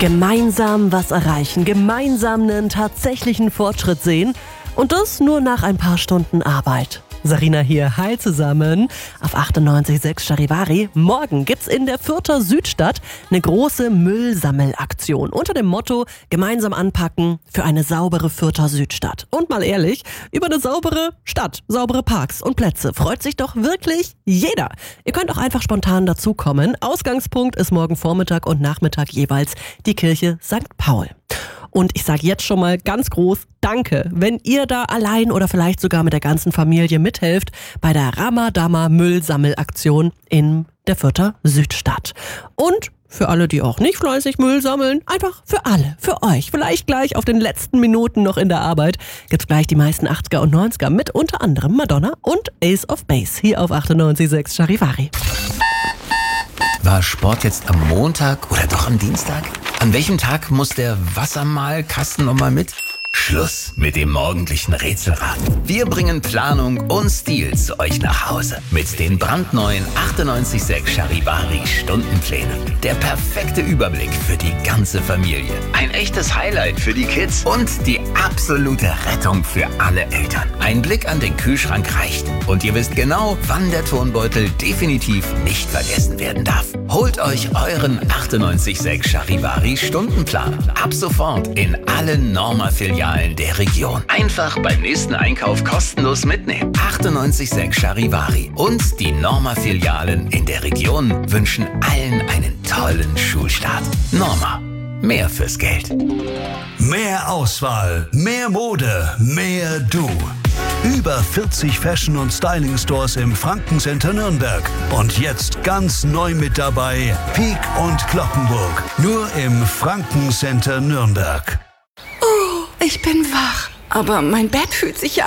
Gemeinsam was erreichen, gemeinsam einen tatsächlichen Fortschritt sehen und das nur nach ein paar Stunden Arbeit. Sarina hier, hi zusammen auf 98,6 Charivari. Morgen gibt's in der Fürther Südstadt eine große Müllsammelaktion unter dem Motto gemeinsam anpacken für eine saubere Fürther Südstadt. Und mal ehrlich, über eine saubere Stadt, saubere Parks und Plätze freut sich doch wirklich jeder. Ihr könnt auch einfach spontan dazukommen. Ausgangspunkt ist morgen Vormittag und Nachmittag jeweils die Kirche St. Paul. Und ich sage jetzt schon mal ganz groß Danke, wenn ihr da allein oder vielleicht sogar mit der ganzen Familie mithelft bei der Ramadama Müllsammelaktion in der Fürther Südstadt. Und für alle, die auch nicht fleißig Müll sammeln, einfach für alle, für euch. Vielleicht gleich auf den letzten Minuten noch in der Arbeit gibt's gleich die meisten 80er und 90er mit unter anderem Madonna und Ace of Base hier auf 98,6 Charivari. War Sport jetzt am Montag oder doch am Dienstag? An welchem Tag muss der Wassermalkasten nochmal mit? Schluss mit dem morgendlichen Rätselraten. Wir bringen Planung und Stil zu euch nach Hause. Mit den brandneuen 98,6 Charivari Stundenplänen. Der perfekte Überblick für die ganze Familie. Ein echtes Highlight für die Kids und die absolute Rettung für alle Eltern. Ein Blick an den Kühlschrank reicht. Und ihr wisst genau, wann der Turnbeutel definitiv nicht vergessen werden darf. Holt euch euren 98,6 Charivari Stundenplan. Ab sofort in allen Norma-Filialen der Region. Einfach beim nächsten Einkauf kostenlos mitnehmen. 98,6 Charivari und die Norma-Filialen in der Region wünschen allen einen tollen Schulstart. Norma. Mehr fürs Geld. Mehr Auswahl, mehr Mode, mehr du. Über 40 Fashion- und Styling-Stores im Franken-Center Nürnberg. Und jetzt ganz neu mit dabei Peek und Cloppenburg. Nur im Franken-Center Nürnberg. Ich bin wach, aber mein Bett fühlt sich ja